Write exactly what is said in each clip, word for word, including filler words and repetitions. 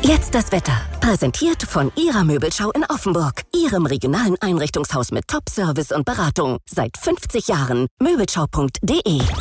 Jetzt das Wetter. Präsentiert von Ihrer Möbelschau in Offenburg. Ihrem regionalen Einrichtungshaus mit Top-Service und Beratung. Seit fünfzig Jahren. Möbelschau punkt de.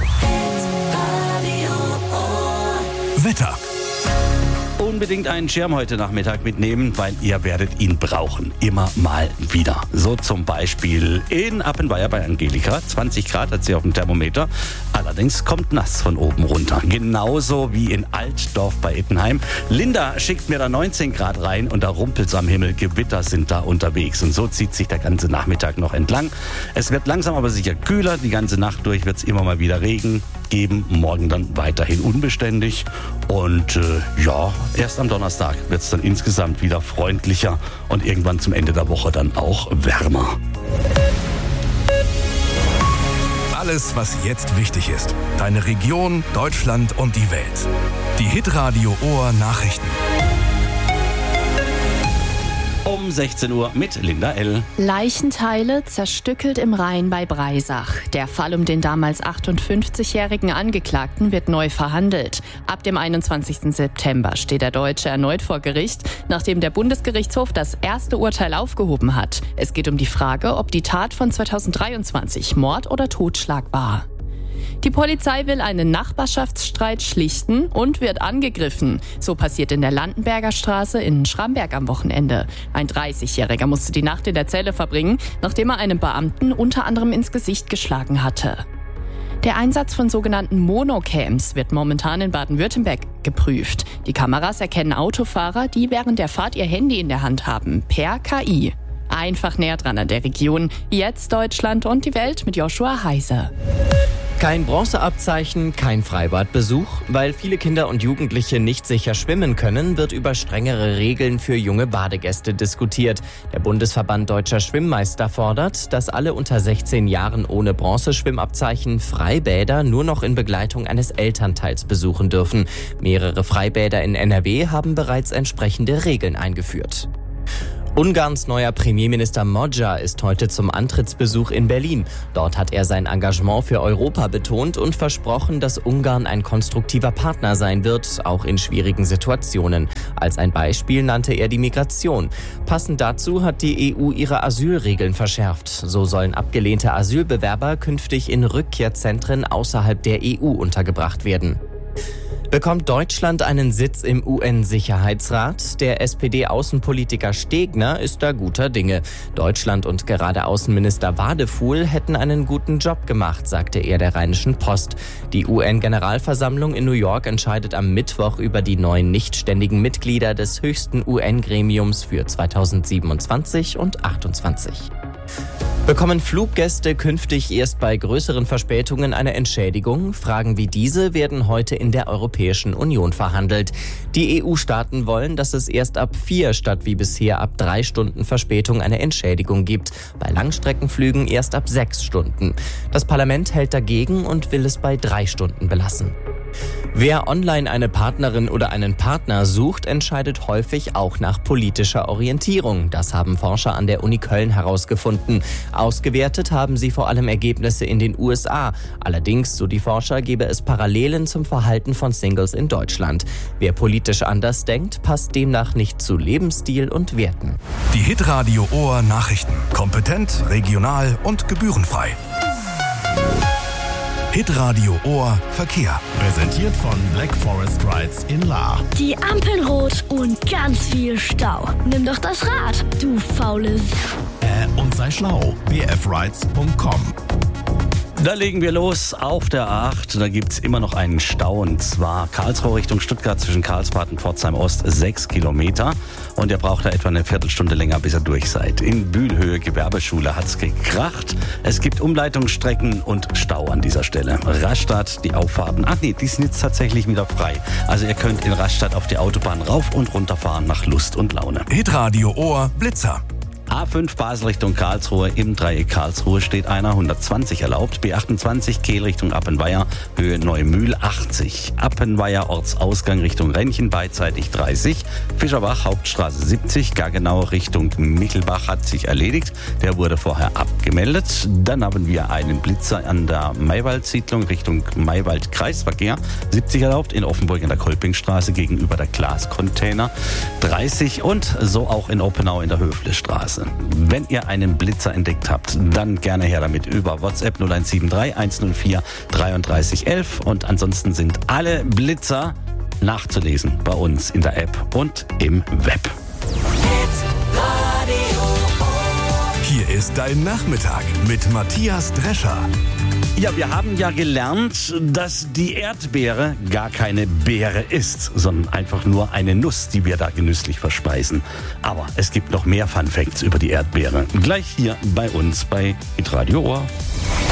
Wetter. Unbedingt einen Schirm heute Nachmittag mitnehmen, weil ihr werdet ihn brauchen. Immer mal wieder. So zum Beispiel in Appenweier bei Angelika. zwanzig Grad hat sie auf dem Thermometer. Allerdings kommt nass von oben runter. Genauso wie in Altdorf bei Ettenheim. Linda schickt mir da neunzehn Grad rein und da rumpelt's am Himmel. Gewitter sind da unterwegs. Und so zieht sich der ganze Nachmittag noch entlang. Es wird langsam aber sicher kühler. Die ganze Nacht durch wird's immer mal wieder Regen geben. Morgen dann weiterhin unbeständig. Und äh, ja, erst am Donnerstag wird es dann insgesamt wieder freundlicher und irgendwann zum Ende der Woche dann auch wärmer. Alles, was jetzt wichtig ist. Deine Region, Deutschland und die Welt. Die Hitradio Ohr Nachrichten. Um sechzehn Uhr mit Linda L. Leichenteile zerstückelt im Rhein bei Breisach. Der Fall um den damals achtundfünfzigjährigen Angeklagten wird neu verhandelt. Ab dem einundzwanzigsten September steht der Deutsche erneut vor Gericht, nachdem der Bundesgerichtshof das erste Urteil aufgehoben hat. Es geht um die Frage, ob die Tat von zweitausenddreiundzwanzig Mord oder Totschlag war. Die Polizei will einen Nachbarschaftsstreit schlichten und wird angegriffen. So passiert in der Landenberger Straße in Schramberg am Wochenende. Ein dreißigjähriger musste die Nacht in der Zelle verbringen, nachdem er einen Beamten unter anderem ins Gesicht geschlagen hatte. Der Einsatz von sogenannten Monocams wird momentan in Baden-Württemberg geprüft. Die Kameras erkennen Autofahrer, die während der Fahrt ihr Handy in der Hand haben, per K I. Einfach näher dran an der Region. Jetzt Deutschland und die Welt mit Joshua Heise. Kein Bronzeabzeichen, kein Freibadbesuch. Weil viele Kinder und Jugendliche nicht sicher schwimmen können, wird über strengere Regeln für junge Badegäste diskutiert. Der Bundesverband Deutscher Schwimmmeister fordert, dass alle unter sechzehn Jahren ohne Bronzeschwimmabzeichen Freibäder nur noch in Begleitung eines Elternteils besuchen dürfen. Mehrere Freibäder in N R W haben bereits entsprechende Regeln eingeführt. Ungarns neuer Premierminister Magyar ist heute zum Antrittsbesuch in Berlin. Dort hat er sein Engagement für Europa betont und versprochen, dass Ungarn ein konstruktiver Partner sein wird, auch in schwierigen Situationen. Als ein Beispiel nannte er die Migration. Passend dazu hat die E U ihre Asylregeln verschärft. So sollen abgelehnte Asylbewerber künftig in Rückkehrzentren außerhalb der E U untergebracht werden. Bekommt Deutschland einen Sitz im U N-Sicherheitsrat? Der S P D-Außenpolitiker Stegner ist da guter Dinge. Deutschland und gerade Außenminister Wadefuhl hätten einen guten Job gemacht, sagte er der Rheinischen Post. Die U N-Generalversammlung in New York entscheidet am Mittwoch über die neuen nichtständigen Mitglieder des höchsten U N-Gremiums für zweitausendsiebenundzwanzig und achtundzwanzig. Bekommen Fluggäste künftig erst bei größeren Verspätungen eine Entschädigung? Fragen wie diese werden heute in der Europäischen Union verhandelt. Die E U-Staaten wollen, dass es erst ab vier statt wie bisher ab drei Stunden Verspätung eine Entschädigung gibt. Bei Langstreckenflügen erst ab sechs Stunden. Das Parlament hält dagegen und will es bei drei Stunden belassen. Wer online eine Partnerin oder einen Partner sucht, entscheidet häufig auch nach politischer Orientierung. Das haben Forscher an der Uni Köln herausgefunden. Ausgewertet haben sie vor allem Ergebnisse in den U S A. Allerdings, so die Forscher, gäbe es Parallelen zum Verhalten von Singles in Deutschland. Wer politisch anders denkt, passt demnach nicht zu Lebensstil und Werten. Die Hitradio Ohr Nachrichten. Kompetent, regional und gebührenfrei. Hitradio Ohr Verkehr. Präsentiert von Black Forest Rides in Lahr. Die Ampeln rot und ganz viel Stau. Nimm doch das Rad, du faule S***. Äh, und sei schlau. b f rides punkt com. Da legen wir los auf der acht. Da gibt's immer noch einen Stau, und zwar Karlsruhe Richtung Stuttgart zwischen Karlsbad und Pforzheim Ost sechs Kilometer. Und ihr braucht da etwa eine Viertelstunde länger, bis ihr durch seid. In Bühlhöhe Gewerbeschule hat's gekracht. Es gibt Umleitungsstrecken und Stau an dieser Stelle. Rastatt, die Auffahrten. Ach nee, die sind jetzt tatsächlich wieder frei. Also ihr könnt in Rastatt auf die Autobahn rauf und runter fahren nach Lust und Laune. Hitradio Ohr Blitzer. A fünf Basel Richtung Karlsruhe, im Dreieck Karlsruhe steht einer, hundertzwanzig erlaubt. B achtundzwanzig Kehl Richtung Appenweier, Höhe Neumühl achtzig. Appenweier Ortsausgang Richtung Rennchen, beidseitig dreißig. Fischerbach Hauptstraße siebzig, Gaggenau Richtung Michelbach hat sich erledigt. Der wurde vorher abgemeldet. Dann haben wir einen Blitzer an der Maywald-Siedlung Richtung Maywald-Kreisverkehr. siebzig erlaubt, in Offenburg in der Kolpingstraße gegenüber der Glascontainer dreißig und so auch in Oppenau in der Höflestraße. Wenn ihr einen Blitzer entdeckt habt, dann gerne her damit über WhatsApp null eins sieben drei eins null vier dreiunddreißig elf und ansonsten sind alle Blitzer nachzulesen bei uns in der App und im Web. Hier ist dein Nachmittag mit Matthias Drescher. Ja, wir haben ja gelernt, dass die Erdbeere gar keine Beere ist, sondern einfach nur eine Nuss, die wir da genüsslich verspeisen. Aber es gibt noch mehr Fun Facts über die Erdbeere. Gleich hier bei uns bei Hitradio Ohr.